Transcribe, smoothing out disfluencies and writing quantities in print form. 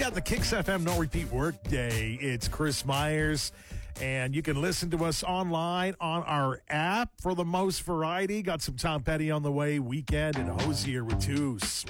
got the Kicks FM No Repeat Workday. It's Chris Myers, and you can listen to us online on our app for the most variety. Got some Tom Petty on the way, Weekend, and Hosier with two